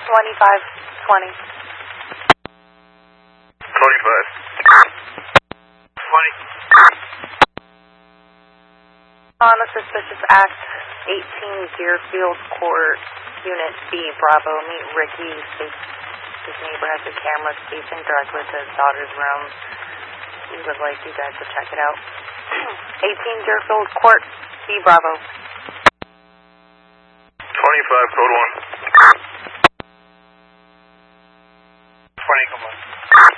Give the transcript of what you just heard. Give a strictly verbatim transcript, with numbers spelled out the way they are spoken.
twenty-five twenty. twenty-five. twenty. On a suspicious act, eighteen Deerfield Court, Unit B, Bravo. Meet Ricky. His neighbor has a camera facing directly to his daughter's room. We would like you guys to check it out. eighteen Deerfield Court, B, Bravo. twenty-five, code one. twenty, come on.